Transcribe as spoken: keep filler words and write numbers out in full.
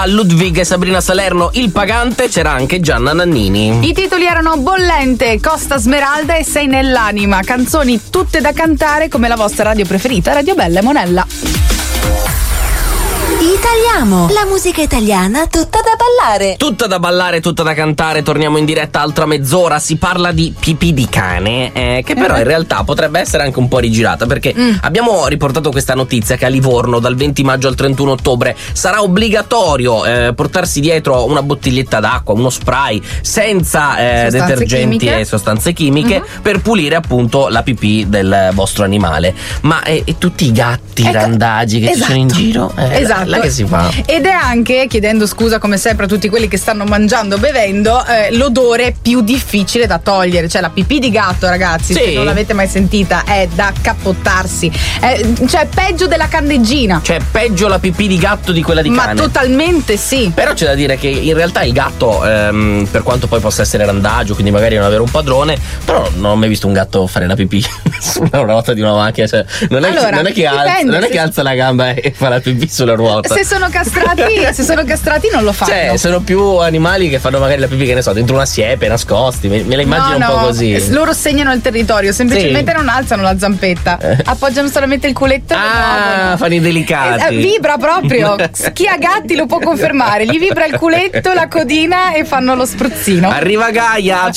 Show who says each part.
Speaker 1: Ludwig e Sabrina Salerno, Il Pagante, c'era anche Gianna Nannini.
Speaker 2: I titoli erano Bollente, Costa Smeralda e Sei nell'anima, canzoni tutte da cantare come la vostra radio preferita, Radio Bella e Monella.
Speaker 3: Italiamo, la musica italiana tutta da ballare.
Speaker 1: Tutta da ballare, tutta da cantare. Torniamo in diretta altra mezz'ora. Si parla di pipì di cane, eh, che però in realtà potrebbe essere anche un po' rigirata, perché mm. abbiamo riportato questa notizia che a Livorno dal venti maggio al trentuno ottobre sarà obbligatorio eh, portarsi dietro una bottiglietta d'acqua, uno spray senza eh, detergenti chimiche. e sostanze chimiche mm-hmm. per pulire appunto la pipì del vostro animale. Ma eh, e tutti i gatti ecco, randagi che esatto. ci sono in giro? Eh,
Speaker 2: esatto.
Speaker 1: Là che si fa.
Speaker 2: Ed è anche, chiedendo scusa come sempre a tutti quelli che stanno mangiando o bevendo, eh, l'odore più difficile da togliere. Cioè la pipì di gatto, ragazzi, sì. se non l'avete mai sentita, è da cappottarsi. È, cioè peggio della candeggina.
Speaker 1: Cioè peggio la pipì di gatto di quella di
Speaker 2: Ma
Speaker 1: cane.
Speaker 2: Ma totalmente sì.
Speaker 1: Però c'è da dire che in realtà il gatto, ehm, per quanto poi possa essere randagio, quindi magari non avere un padrone, però non ho mai visto un gatto fare la pipì sulla ruota di una macchina. Cioè, non, è
Speaker 2: allora,
Speaker 1: che, non, è che alza, non è che alza la gamba e fa la pipì sulla ruota.
Speaker 2: Se sono castrati, se sono castrati non lo fanno.
Speaker 1: Cioè, sono più animali che fanno magari la pipì, che ne so, dentro una siepe, nascosti. Me, me la immagino
Speaker 2: no,
Speaker 1: un po'
Speaker 2: no,
Speaker 1: chi.
Speaker 2: Loro segnano il territorio, semplicemente sì. non alzano la zampetta, eh. appoggiano solamente il culetto.
Speaker 1: Ah, fanno i delicati.
Speaker 2: Eh, vibra proprio. Chi ha gatti lo può confermare. Gli vibra il culetto, la codina e fanno lo spruzzino.
Speaker 1: Arriva Gaia,